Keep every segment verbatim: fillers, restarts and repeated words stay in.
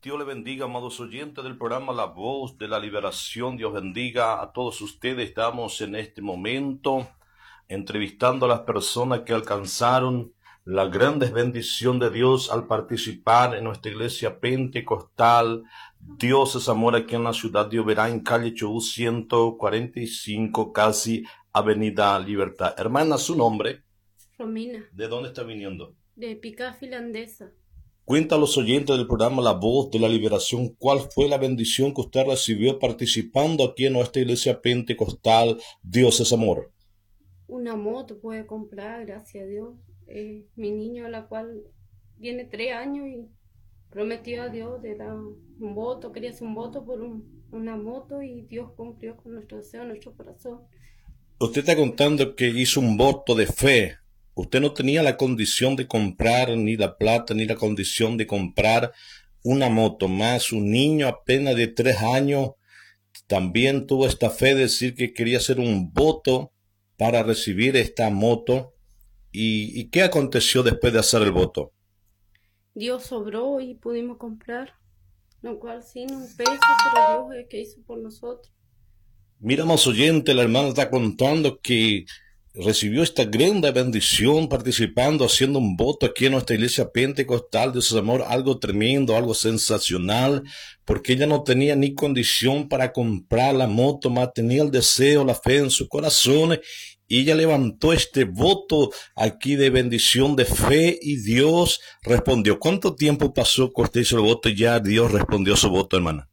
Dios le bendiga, amados oyentes del programa La Voz de la Liberación. Dios bendiga a todos ustedes. Estamos en este momento entrevistando a las personas que alcanzaron la grande bendición de Dios al participar en nuestra iglesia pentecostal. Dios es amor, aquí en la ciudad de Oberá, en calle Chubut ciento cuarenta y cinco, casi Avenida Libertad. Hermana, ¿su nombre? Romina, ¿De dónde está viniendo? de Pica Finlandesa. Cuenta a los oyentes del programa La Voz de la Liberación cuál fue la bendición que usted recibió participando aquí en nuestra iglesia pentecostal. Dios es amor. Una moto puede comprar, gracias a Dios. Eh, mi niño, la cual tiene tres años y prometió a Dios de dar un voto, quería hacer un voto por un, una moto y Dios cumplió con nuestro deseo, nuestro corazón. Usted está contando que hizo un voto de fe. Usted no tenía la condición de comprar ni la plata ni la condición de comprar una moto, más un niño apenas de tres años también tuvo esta fe de decir que quería hacer un voto para recibir esta moto. ¿Y, y qué aconteció después de hacer el voto? Dios sobró y pudimos comprar, lo cual sin un peso, pero Dios es el que hizo por nosotros. Miramos oyente, la hermana está contando que recibió esta grande bendición participando, haciendo un voto aquí en nuestra iglesia pentecostal. Dios es amor, algo tremendo, algo sensacional, porque ella no tenía ni condición para comprar la moto, más tenía el deseo, la fe en su corazón, y ella levantó este voto aquí de bendición, de fe, y Dios respondió. ¿Cuánto tiempo pasó que usted hizo el voto y ya Dios respondió su voto, hermana?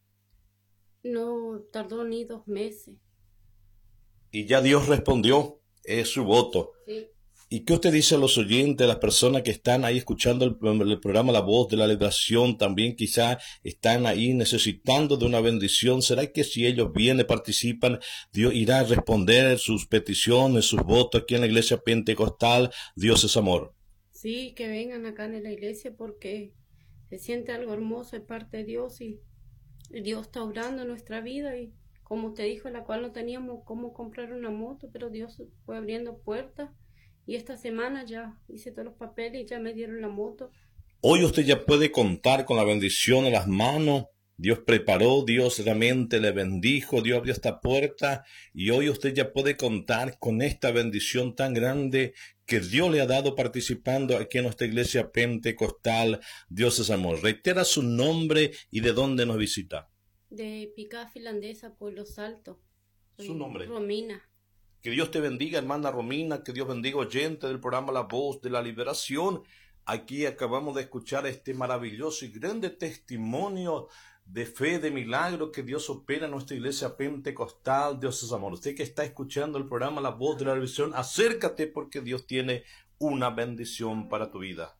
No tardó ni dos meses. Y ya Dios respondió, es su voto. Sí. ¿Y qué usted dice a los oyentes, a las personas que están ahí escuchando el, el programa La Voz de la Liberación, también quizá están ahí necesitando de una bendición? ¿Será que si ellos vienen, participan, Dios irá a responder sus peticiones, sus votos aquí en la iglesia pentecostal? Dios es amor. Sí, que vengan acá en la iglesia porque se siente algo hermoso de parte de Dios y Dios está obrando en nuestra vida y como usted dijo, la cual no teníamos cómo comprar una moto, pero Dios fue abriendo puertas y esta semana ya hice todos los papeles y ya me dieron la moto. Hoy usted ya puede contar con la bendición en las manos. Dios preparó, Dios realmente le bendijo, Dios abrió esta puerta y hoy usted ya puede contar con esta bendición tan grande que Dios le ha dado participando aquí en nuestra iglesia pentecostal. Dios es amor. Reitera su nombre y de dónde nos visita. De Pica Finlandesa, Pueblo Salto. Su nombre. Romina. Que Dios te bendiga, hermana Romina, que Dios bendiga oyente del programa La Voz de la Liberación. Aquí acabamos de escuchar este maravilloso y grande testimonio de fe, de milagro que Dios opera en nuestra iglesia pentecostal. Dios es amor. Usted que está escuchando el programa La Voz de la Liberación, acércate porque Dios tiene una bendición para tu vida.